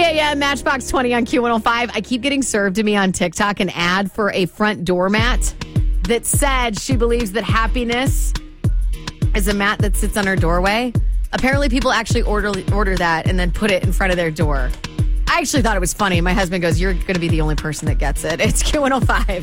a.m. Matchbox 20 on Q105. I keep getting served to me on TikTok an ad for a front doormat that said she believes that happiness is a mat that sits on her doorway. Apparently, people actually order that and then put it in front of their door. I actually thought it was funny. My husband goes, "You're going to be the only person that gets it." It's Q105.